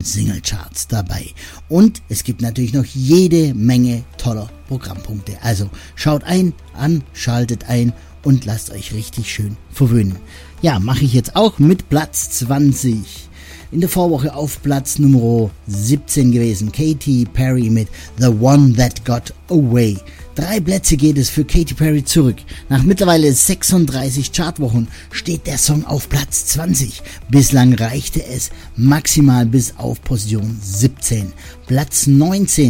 Singlecharts dabei. Und es gibt natürlich noch jede Menge toller Programmpunkte. Also schaut schaltet ein und lasst euch richtig schön verwöhnen. Ja, mache ich jetzt auch mit Platz 20. In der Vorwoche auf Platz Nummer 17 gewesen. Katy Perry mit The One That Got Away. 3 Plätze geht es für Katy Perry zurück. Nach mittlerweile 36 Chartwochen steht der Song auf Platz 20. Bislang reichte es maximal bis auf Position 17. Platz 19.